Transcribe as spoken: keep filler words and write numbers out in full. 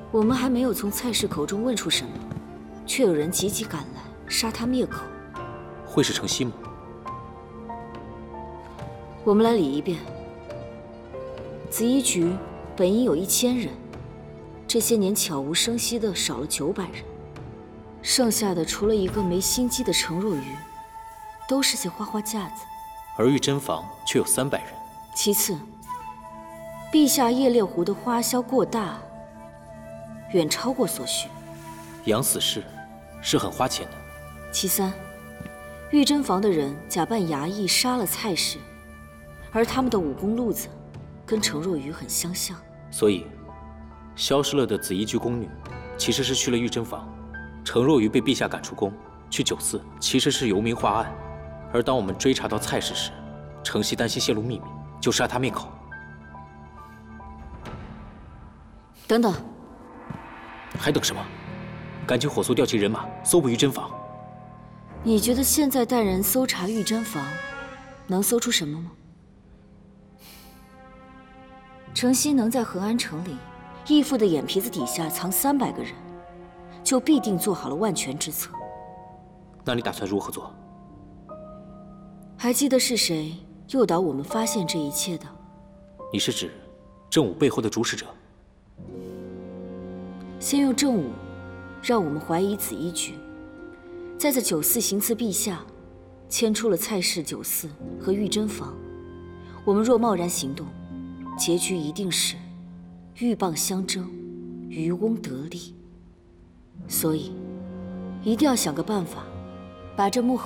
我们还没有从蔡氏口中问出什么，却有人急急赶来，杀他灭口。 会是程曦吗？ 我们来理一遍。紫衣局本应有一千人，这些年悄无声息的少了九百人，剩下的除了一个没心机的程若愚，都是些花花架子。 而玉珍房却有三百人。 其次，陛下夜猎湖的花销过大，远超过所需。 养死士是很花钱的。 其三，玉珍房的人假扮衙役杀了蔡氏，而他们的武功路子跟程若愚很相像。 所以，消失了的紫衣局宫女其实是去了玉珍房，程若愚被陛下赶出宫，去酒肆其实是游民化案。而当我们追查到蔡氏时，程曦担心泄露秘密，就杀他灭口。 等等， 还等什么？赶紧火速调集人马，搜捕玉珍房。 你觉得现在带人搜查玉珍房，能搜出什么吗？程曦能在恒安城里义父的眼皮子底下藏三百个人，就必定做好了万全之策。 那你打算如何做？ 还记得是谁诱导我们发现这一切的？ 你是指正午背后的主使者？ 先用正午让我们怀疑紫衣局，再在酒肆行刺陛下，牵出了蔡氏酒肆和玉珍房。我们若贸然行动，结局一定是鹬蚌相争，渔翁得利。所以，一定要想个办法，把这幕后